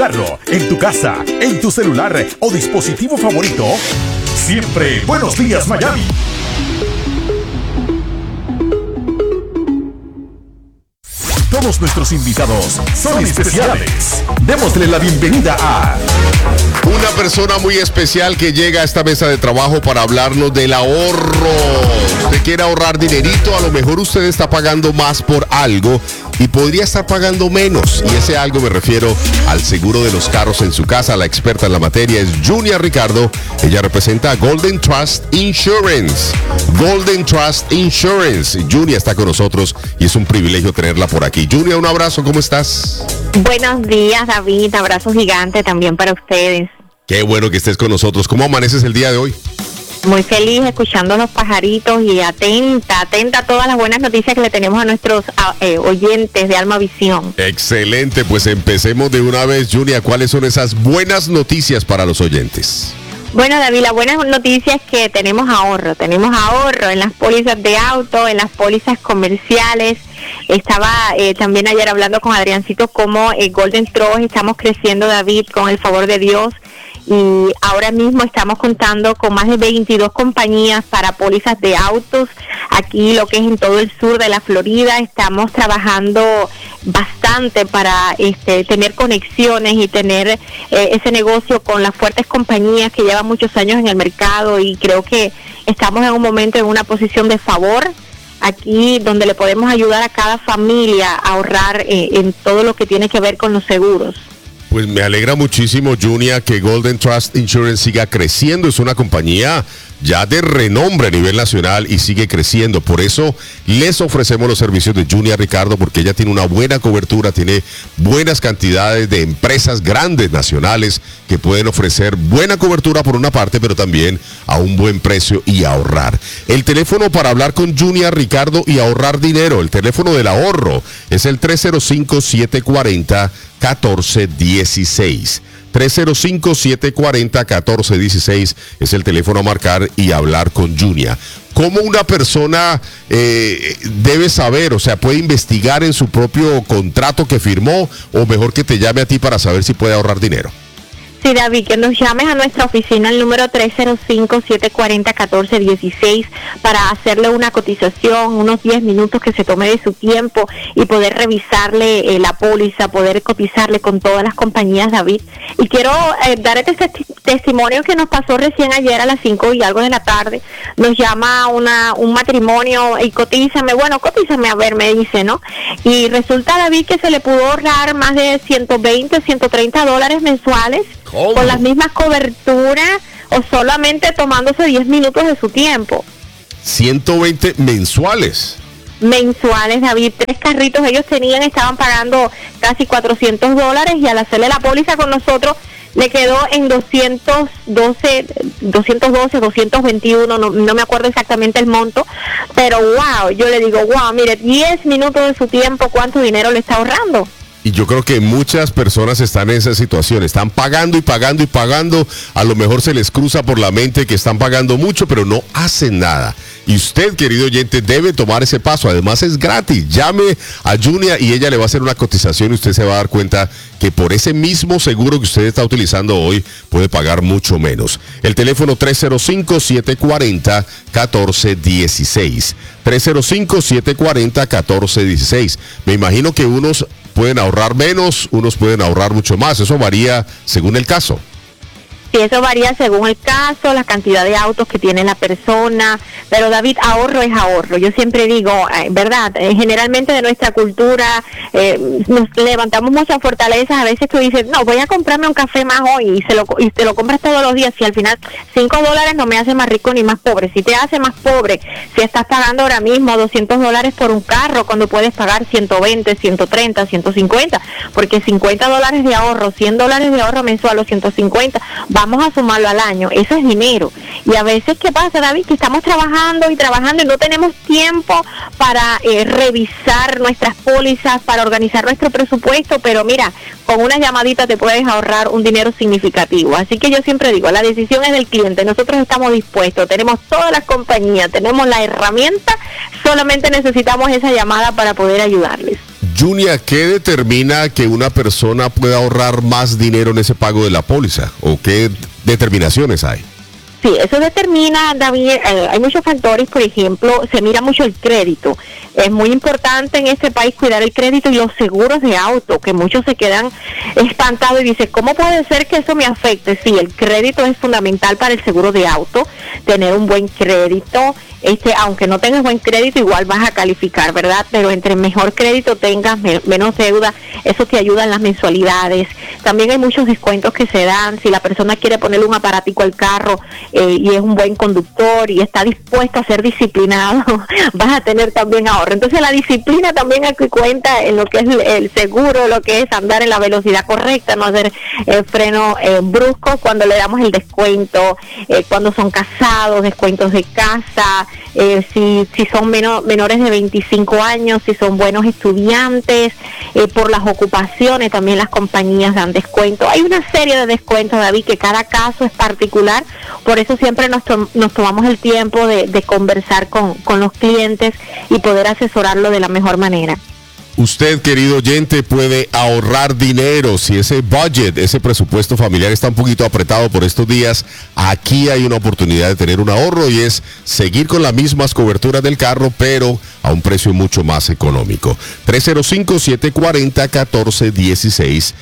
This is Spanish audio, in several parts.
En tu casa, en tu celular o dispositivo favorito, siempre Buenos Días Miami. Todos nuestros invitados son especiales. Démosle la bienvenida a una persona muy especial que llega a esta mesa de trabajo para hablarnos del ahorro. Usted quiere ahorrar dinerito, a lo mejor usted está pagando más por algo y podría estar pagando menos. Y ese algo me refiero al seguro de los carros en su casa. La experta en la materia es Junia Ricardo. Ella representa a Golden Trust Insurance. Golden Trust Insurance. Junia está con nosotros y es un privilegio tenerla por aquí. Junia, un abrazo, ¿cómo estás? Buenos días, David. Abrazo gigante también para ustedes. Qué bueno que estés con nosotros. ¿Cómo amaneces el día de hoy? Muy feliz escuchando los pajaritos y atenta a todas las buenas noticias que le tenemos a nuestros oyentes de Alma Visión. Excelente, pues empecemos de una vez, Junia. ¿Cuáles son esas buenas noticias para los oyentes? Bueno, David, la buena noticia es que tenemos ahorro en las pólizas de auto, en las pólizas comerciales. Estaba también ayer hablando con Adriancito como Golden Trust estamos creciendo, David, con el favor de Dios. Y ahora mismo estamos contando con más de 22 compañías para pólizas de autos, aquí lo que es en todo el sur de la Florida. Estamos trabajando bastante para tener conexiones y tener ese negocio con las fuertes compañías que llevan muchos años en el mercado, y creo que estamos en un momento en una posición de favor aquí donde le podemos ayudar a cada familia a ahorrar en todo lo que tiene que ver con los seguros. Pues me alegra muchísimo, Junia, que Golden Trust Insurance siga creciendo. Es una compañía ya de renombre a nivel nacional y sigue creciendo. Por eso les ofrecemos los servicios de Junia Ricardo, porque ella tiene una buena cobertura, tiene buenas cantidades de empresas grandes nacionales que pueden ofrecer buena cobertura por una parte, pero también a un buen precio y ahorrar. El teléfono para hablar con Junia Ricardo y ahorrar dinero, el teléfono del ahorro, es el 305-740-1416. 305-740-1416 es el teléfono a marcar y hablar con Junia. ¿Cómo una persona debe saber, o sea, puede investigar en su propio contrato que firmó, o mejor que te llame a ti para saber si puede ahorrar dinero? Sí, David, que nos llames a nuestra oficina, el número 305-740-1416, para hacerle una cotización, unos 10 minutos que se tome de su tiempo y poder revisarle la póliza, poder cotizarle con todas las compañías, David. Y quiero dar este testimonio que nos pasó recién ayer a las 5 y algo de la tarde. Nos llama un matrimonio y cotízame a ver, me dice, ¿no? Y resulta, David, que se le pudo ahorrar más de $120-130 mensuales. ¿Cómo? Con las mismas coberturas, o solamente tomándose 10 minutos de su tiempo. 120 mensuales. Mensuales, David. 3 carritos ellos estaban pagando casi $400, y al hacerle la póliza con nosotros le quedó en 221, no me acuerdo exactamente el monto, pero wow, yo le digo, wow, mire, 10 minutos de su tiempo, ¿cuánto dinero le está ahorrando? Y yo creo que muchas personas están en esa situación, están pagando y pagando y pagando. A lo mejor se les cruza por la mente que están pagando mucho, pero no hacen nada. Y usted, querido oyente, debe tomar ese paso. Además es gratis. Llame a Junia y ella le va a hacer una cotización y usted se va a dar cuenta que por ese mismo seguro que usted está utilizando hoy puede pagar mucho menos. El teléfono 305-740-1416. 305-740-1416. Me imagino que unos pueden ahorrar menos, unos pueden ahorrar mucho más. Eso varía según el caso. Sí, eso varía según el caso, la cantidad de autos que tiene la persona, pero David, ahorro es ahorro. Yo siempre digo, ¿verdad? Generalmente de nuestra cultura nos levantamos muchas fortalezas. A veces tú dices, no, voy a comprarme un café más hoy, y te lo compras todos los días, y al final $5 no me hace más rico ni más pobre. Si te hace más pobre, si estás pagando ahora mismo $200 por un carro, cuando puedes pagar 120, 130, 150, porque $50 de ahorro, $100 de ahorro mensual o 150, vamos a sumarlo al año, eso es dinero. Y a veces, ¿qué pasa, David? Que estamos trabajando y no tenemos tiempo para revisar nuestras pólizas, para organizar nuestro presupuesto, pero mira, con una llamadita te puedes ahorrar un dinero significativo. Así que yo siempre digo, la decisión es del cliente, nosotros estamos dispuestos, tenemos todas las compañías, tenemos la herramienta, solamente necesitamos esa llamada para poder ayudarles. Junia, ¿qué determina que una persona pueda ahorrar más dinero en ese pago de la póliza? ¿O qué determinaciones hay? Sí, eso determina, David, hay muchos factores, por ejemplo, se mira mucho el crédito. Es muy importante en este país cuidar el crédito y los seguros de auto, que muchos se quedan espantados y dicen, ¿cómo puede ser que eso me afecte? Sí, el crédito es fundamental para el seguro de auto, tener un buen crédito. Aunque no tengas buen crédito, igual vas a calificar, ¿verdad? Pero entre mejor crédito tengas, menos deuda, eso te ayuda en las mensualidades. También hay muchos descuentos que se dan. Si la persona quiere ponerle un aparatico al carro y es un buen conductor y está dispuesto a ser disciplinado, vas a tener también ahorro. Entonces la disciplina también aquí cuenta en lo que es el seguro, lo que es andar en la velocidad correcta, no hacer freno brusco cuando le damos el descuento, cuando son casados, descuentos de casa, si son menores de 25 años, si son buenos estudiantes, por las ocupaciones también las compañías dan descuento. Hay una serie de descuentos, David, que cada caso es particular, por eso siempre nos tomamos el tiempo de conversar con los clientes y poder asesorarlo de la mejor manera. Usted, querido oyente, puede ahorrar dinero. Si ese budget, ese presupuesto familiar está un poquito apretado por estos días, aquí hay una oportunidad de tener un ahorro y es seguir con las mismas coberturas del carro, pero a un precio mucho más económico. 305-740-1416.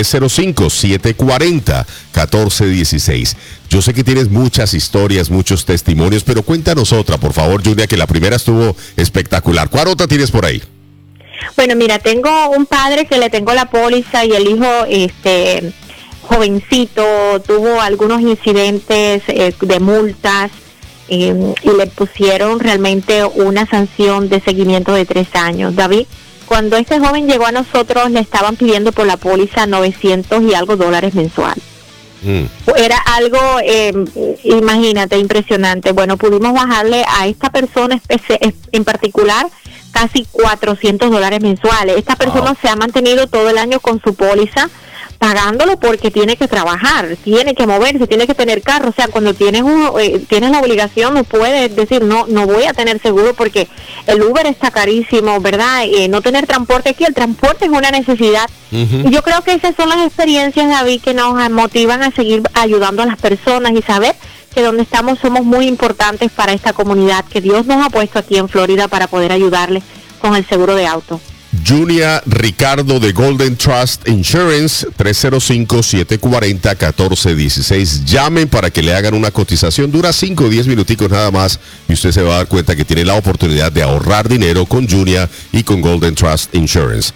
305-740-1416. Yo sé que tienes muchas historias, muchos testimonios, pero cuéntanos otra, por favor, Julia, que la primera estuvo espectacular. ¿Cuál otra tienes por ahí? Bueno, mira, tengo un padre que le tengo la póliza y el hijo, jovencito, tuvo algunos incidentes de multas y le pusieron realmente una sanción de seguimiento de 3 años. David, cuando este joven llegó a nosotros, le estaban pidiendo por la póliza $900 y algo mensuales. Era algo, imagínate, impresionante. Bueno, pudimos bajarle a esta persona en particular casi $400 mensuales. Esta persona se ha mantenido todo el año con su póliza, pagándolo porque tiene que trabajar, tiene que moverse, tiene que tener carro. O sea, cuando tienes la obligación, no puedes decir, no voy a tener seguro porque el Uber está carísimo, ¿verdad? No tener transporte aquí, el transporte es una necesidad. Y yo creo que esas son las experiencias, David, que nos motivan a seguir ayudando a las personas y saber que donde estamos somos muy importantes para esta comunidad que Dios nos ha puesto aquí en Florida para poder ayudarles con el seguro de auto. Junia Ricardo de Golden Trust Insurance, 305-740-1416. Llamen para que le hagan una cotización. Dura 5 o 10 minuticos nada más y usted se va a dar cuenta que tiene la oportunidad de ahorrar dinero con Junia y con Golden Trust Insurance.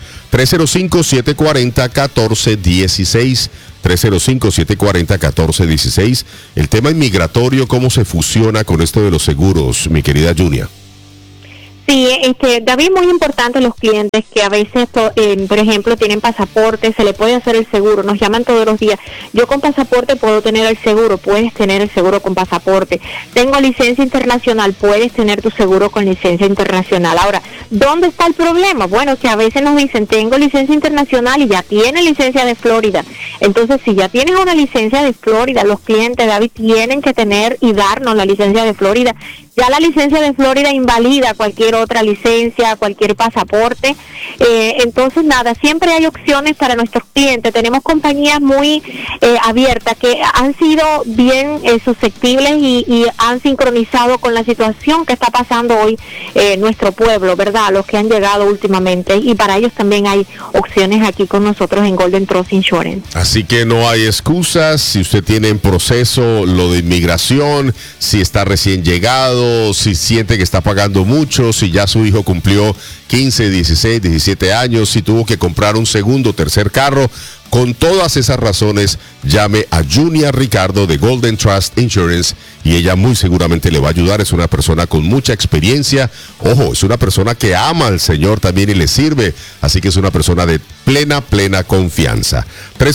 305-740-1416. 305-740-1416. El tema inmigratorio, ¿cómo se fusiona con esto de los seguros, mi querida Junia? Sí, David, muy importante los clientes que a veces, por ejemplo, tienen pasaporte, se le puede hacer el seguro, nos llaman todos los días. Yo con pasaporte puedo tener el seguro, puedes tener el seguro con pasaporte. Tengo licencia internacional, puedes tener tu seguro con licencia internacional. Ahora, ¿dónde está el problema? Bueno, que a veces nos dicen, tengo licencia internacional y ya tiene licencia de Florida. Entonces, si ya tienes una licencia de Florida, los clientes, David, tienen que tener y darnos la licencia de Florida. Ya la licencia de Florida invalida cualquier otra licencia, cualquier pasaporte. Entonces, nada, siempre hay opciones para nuestros clientes. Tenemos compañías muy abiertas que han sido bien susceptibles y han sincronizado con la situación que está pasando hoy nuestro pueblo, ¿verdad? Los que han llegado últimamente. Y para ellos también hay opciones aquí con nosotros en Golden Trust Insurance. Así que no hay excusas. Si usted tiene en proceso lo de inmigración, si está recién llegado, si siente que está pagando mucho, si ya su hijo cumplió 15, 16, 17 años, si tuvo que comprar un segundo o tercer carro, con todas esas razones, llame a Junia Ricardo de Golden Trust Insurance y ella muy seguramente le va a ayudar. Es una persona con mucha experiencia. Ojo, es una persona que ama al Señor también y le sirve. Así que es una persona de plena confianza.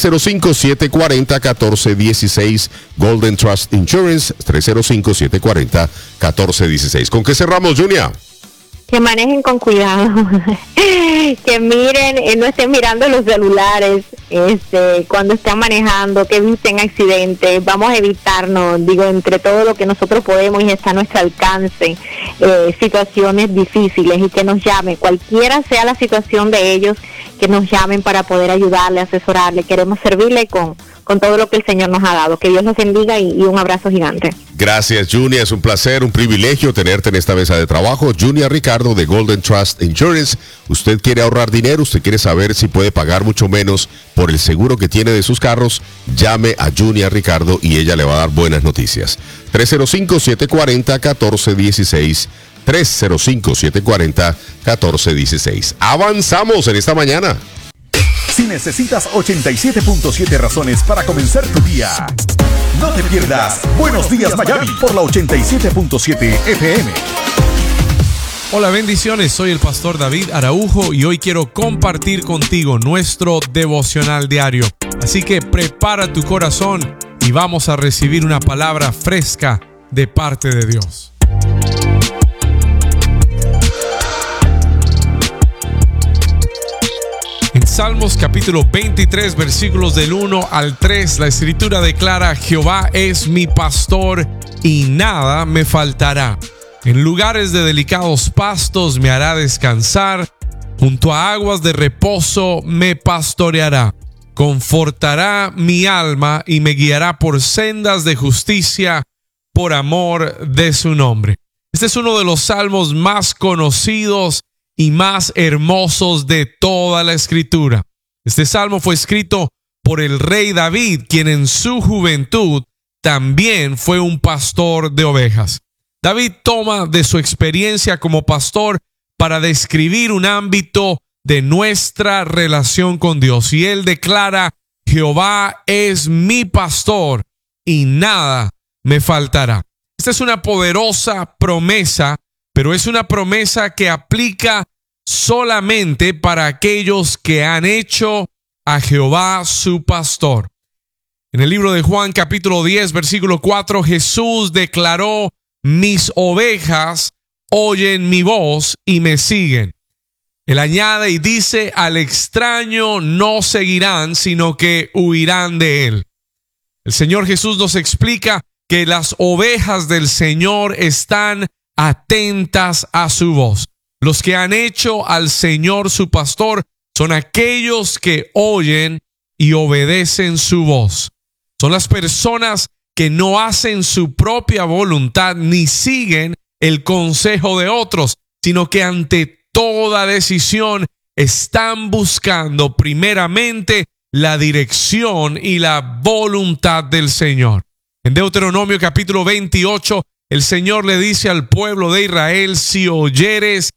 305-740-1416 Golden Trust Insurance. 305-740-1416. ¿Con qué cerramos, Junia? que manejen con cuidado, que miren, no estén mirando los celulares cuando están manejando, que eviten accidentes. Vamos a evitarnos, digo, entre todo lo que nosotros podemos y está a nuestro alcance, situaciones difíciles, y que nos llamen, cualquiera sea la situación de ellos, que nos llamen para poder ayudarle, asesorarle. Queremos servirle con todo lo que el Señor nos ha dado. Que Dios los bendiga y un abrazo gigante. Gracias, Junia. Es un placer, un privilegio tenerte en esta mesa de trabajo. Junia Ricardo de Golden Trust Insurance. Usted quiere ahorrar dinero, usted quiere saber si puede pagar mucho menos por el seguro que tiene de sus carros, llame a Junia Ricardo y ella le va a dar buenas noticias. 305-740-1416. 305-740-1416. Avanzamos en esta mañana. Si necesitas 87.7 razones para comenzar tu día, no te pierdas Buenos Días Miami por la 87.7 FM. Hola, bendiciones, soy el pastor David Araujo y hoy quiero compartir contigo nuestro devocional diario. Así que prepara tu corazón y vamos a recibir una palabra fresca de parte de Dios. En Salmos capítulo 23, versículos del 1 al 3, la escritura declara: Jehová es mi pastor y nada me faltará. En lugares de delicados pastos me hará descansar, junto a aguas de reposo me pastoreará. Confortará mi alma y me guiará por sendas de justicia por amor de su nombre. Este es uno de los salmos más conocidos y más hermosos de toda la escritura. Este salmo fue escrito por el rey David, quien en su juventud también fue un pastor de ovejas. David toma de su experiencia como pastor para describir un ámbito de nuestra relación con Dios. Y él declara: Jehová es mi pastor y nada me faltará. Esta es una poderosa promesa, pero es una promesa que aplica solamente para aquellos que han hecho a Jehová su pastor. En el libro de Juan capítulo 10 versículo 4, Jesús declaró: mis ovejas oyen mi voz y me siguen. Él añade y dice: al extraño no seguirán, sino que huirán de él. El Señor Jesús nos explica que las ovejas del Señor están atentas a su voz. Los que han hecho al Señor su pastor son aquellos que oyen y obedecen su voz. Son las personas que no hacen su propia voluntad ni siguen el consejo de otros, sino que ante toda decisión están buscando primeramente la dirección y la voluntad del Señor. En Deuteronomio capítulo 28, el Señor le dice al pueblo de Israel: si oyeres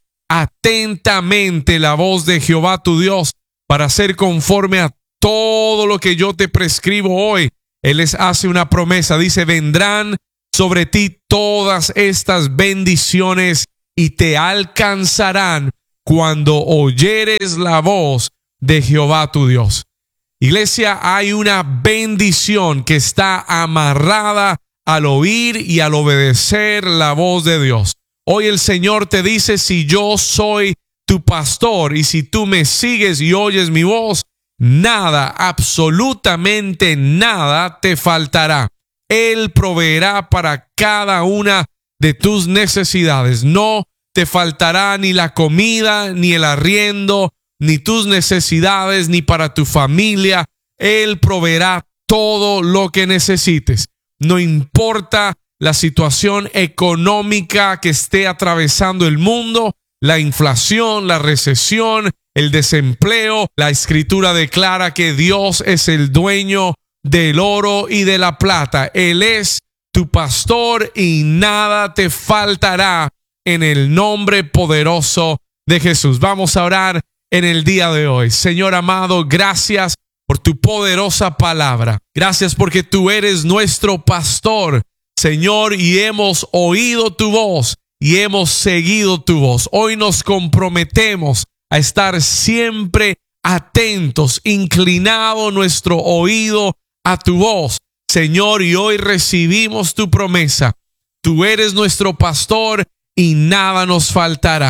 atentamente la voz de Jehová tu Dios para hacer conforme a todo lo que yo te prescribo hoy. Él les hace una promesa, dice: vendrán sobre ti todas estas bendiciones y te alcanzarán cuando oyeres la voz de Jehová tu Dios. Iglesia, hay una bendición que está amarrada al oír y al obedecer la voz de Dios. Hoy el Señor te dice: si yo soy tu pastor y si tú me sigues y oyes mi voz, nada, absolutamente nada te faltará. Él proveerá para cada una de tus necesidades. No te faltará ni la comida, ni el arriendo, ni tus necesidades, ni para tu familia. Él proveerá todo lo que necesites. No importa la situación económica que esté atravesando el mundo, la inflación, la recesión, el desempleo. La escritura declara que Dios es el dueño del oro y de la plata. Él es tu pastor y nada te faltará en el nombre poderoso de Jesús. Vamos a orar en el día de hoy. Señor amado, gracias por tu poderosa palabra. Gracias porque tú eres nuestro pastor, Señor, y hemos oído tu voz y hemos seguido tu voz. Hoy nos comprometemos a estar siempre atentos, inclinado nuestro oído a tu voz, Señor, y hoy recibimos tu promesa. Tú eres nuestro pastor y nada nos faltará.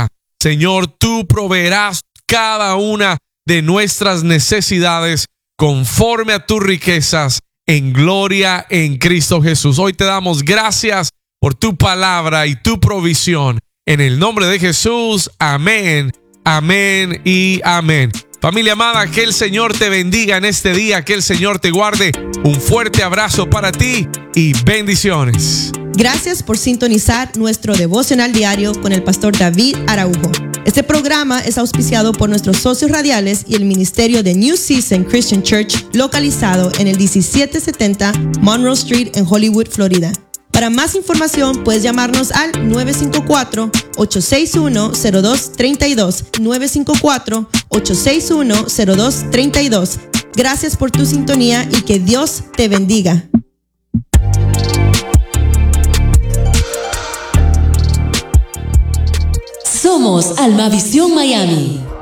Señor, tú proveerás cada una de nuestras necesidades conforme a tus riquezas en gloria en Cristo Jesús. Hoy te damos gracias por tu palabra y tu provisión. En el nombre de Jesús, amén, amén y amén. Familia amada, que el Señor te bendiga en este día, que el Señor te guarde. Un fuerte abrazo para ti y bendiciones. Gracias por sintonizar nuestro devocional diario con el pastor David Araujo. Este programa es auspiciado por nuestros socios radiales y el ministerio de New Season Christian Church, localizado en el 1770 Monroe Street en Hollywood, Florida. Para más información puedes llamarnos al 954-861-0232, 954-861-0232. Gracias por tu sintonía y que Dios te bendiga. Somos Almavisión Miami.